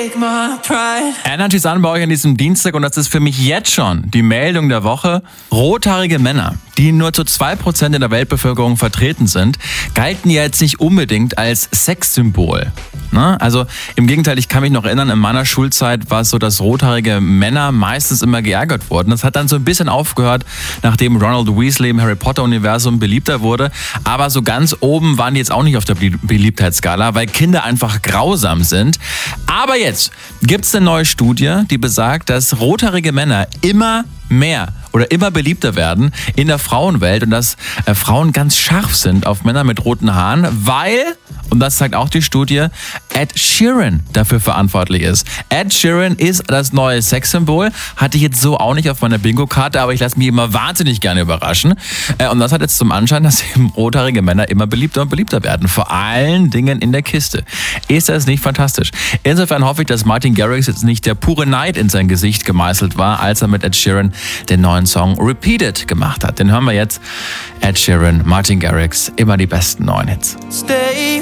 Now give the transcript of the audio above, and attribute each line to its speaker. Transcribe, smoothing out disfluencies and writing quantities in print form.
Speaker 1: take my pride.
Speaker 2: Energy Sun bei euch an diesem Dienstag und das ist für mich jetzt schon die Meldung der Woche. Rothaarige Männer, die nur zu 2% in der Weltbevölkerung vertreten sind, galten ja jetzt nicht unbedingt als Sexsymbol. Ne? Also im Gegenteil, ich kann mich noch erinnern, in meiner Schulzeit war es so, dass rothaarige Männer meistens immer geärgert wurden. Das hat dann so ein bisschen aufgehört, nachdem Ronald Weasley im Harry Potter-Universum beliebter wurde. Aber so ganz oben waren die jetzt auch nicht auf der Beliebtheitsskala, weil Kinder einfach grausam sind. Aber jetzt gibt es eine neue Studie, die besagt, dass rothaarige Männer immer mehr oder immer beliebter werden in der Frauenwelt und dass Frauen ganz scharf sind auf Männer mit roten Haaren, weil, und das zeigt auch die Studie, Ed Sheeran dafür verantwortlich ist. Ed Sheeran ist das neue Sexsymbol, hatte ich jetzt so auch nicht auf meiner Bingo-Karte, aber ich lasse mich immer wahnsinnig gerne überraschen. Und das hat jetzt zum Anschein, dass eben rothaarige Männer immer beliebter und beliebter werden, vor allen Dingen in der Kiste. Ist das nicht fantastisch? Insofern hoffe ich, dass Martin Garrix jetzt nicht der pure Neid in sein Gesicht gemeißelt war, als er mit Ed Sheeran den neuen Song Repeated gemacht hat. Den hören wir jetzt. Ed Sheeran, Martin Garrix, immer die besten neuen Hits.
Speaker 1: Stay